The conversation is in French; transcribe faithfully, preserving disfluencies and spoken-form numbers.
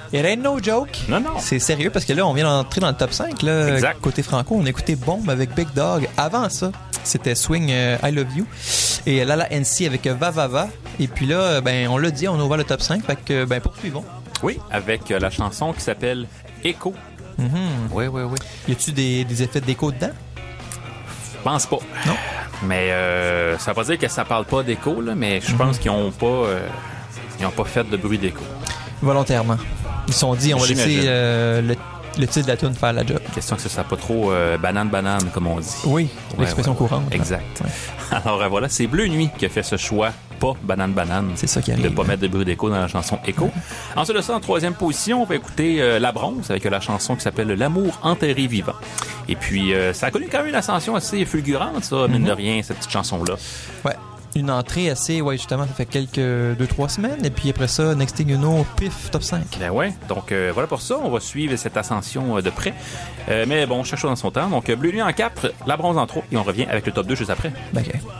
It ain't no joke. Non, non. C'est sérieux parce que là, on vient d'entrer dans le top cinq. Là, exact. Côté franco, on a écouté Bomb avec Big Dog. Avant ça, c'était Swing euh, I Love You. Et Lala N C avec Va Va Va. Et puis là, ben, on l'a dit, on a ouvert le top cinq. Fait que, ben, poursuivons. Oui, avec euh, la chanson qui s'appelle Echo. Mm-hmm. Oui, oui, oui. Y a-tu des, des effets d'écho dedans? Je pense pas. Non. Mais euh, ça veut pas dire que ça parle pas d'écho, là, mais je pense mm-hmm. qu'ils ont pas euh, ils ont pas fait de bruit d'écho. Volontairement. Ils se sont dit, on va J'imagine. laisser euh, le, le titre de la tune faire la job. Question que ça soit pas trop euh, banane-banane, comme on dit. Oui, ouais, l'expression ouais, courante. Ouais. Exact. Ouais. Alors euh, voilà, c'est Bleu Nuit qui a fait ce choix, pas banane-banane. C'est ça qui arrive. De pas mettre de bruit d'écho dans la chanson Echo. Mm-hmm. Ensuite de ça, en troisième position, on va écouter euh, La Bronze avec la chanson qui s'appelle L'amour enterré vivant. Et puis, euh, ça a connu quand même une ascension assez fulgurante, ça, mine mm-hmm. de rien, cette petite chanson-là. Ouais. Une entrée assez, ouais, justement, ça fait quelques deux trois semaines. Et puis après ça, Next Thing You Know, pif, top cinq. Ben ouais. Donc euh, voilà pour ça. On va suivre cette ascension euh, de près. Euh, mais bon, chaque chose dans son temps. Donc, Bleu Nuit en quatre, La Bronze en trois. Et on revient avec le top deux juste après. OK.